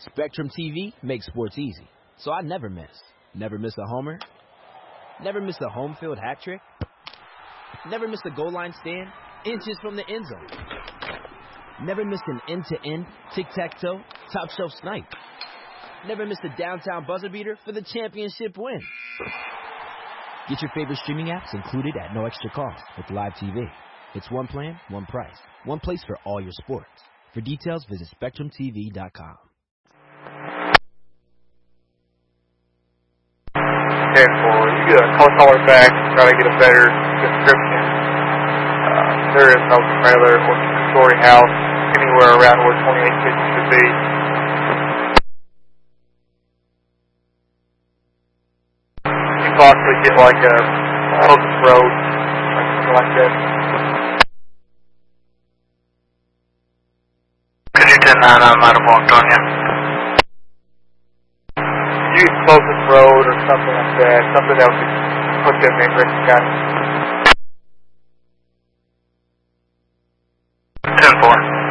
Spectrum TV makes sports easy, so I never miss. Never miss a homer. Never miss a home field hat trick. Never miss a goal line stand inches from the end zone. Never miss an end-to-end, tic-tac-toe, top-shelf snipe. Never miss a downtown buzzer beater for the championship win. Get your favorite streaming apps included at no extra cost with Live TV. It's one plan, one price, one place for all your sports. For details, visit SpectrumTV.com. Okay, for you to call it back and try to get a better description, there is no trailer or two-story house anywhere around where 2850 should be. You can possibly get like a Locust Road, or something like that. Could you 10-9, I might have walked on you. Use Locust Road or something like that, something that would put them in Griffin County. 10-4.